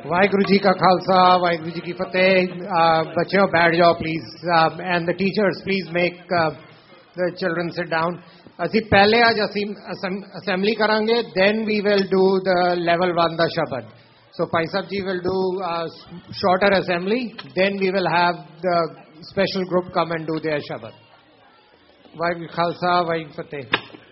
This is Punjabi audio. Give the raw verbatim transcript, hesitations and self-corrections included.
ਵਾਹਿਗੁਰੂ ਜੀ ਕਾ ਖਾਲਸਾ ਵਾਹਿਗੁਰੂ ਜੀ ਕੀ ਫਤਿਹ ਬੱਚਿਓ ਬੈਠ ਜਾਓ please and the teachers please make the children sit down ਅਸੀਂ ਪਹਿਲੇ ਅੱਜ ਅਸੀਂ ਅਸੈਂਬਲੀ ਕਰਾਂਗੇ then we will do the level one ਦਾ ਸ਼ਬਦ ਸੋ Bhai Sahib ji will do shorter assembly then we will have the special group come and do there ਸ਼ਬਦ ਵਾਹਿਗੁਰੂ ਖਾਲਸਾ ਵਾਹਿਗੁਰੂ ਫਤਿਹ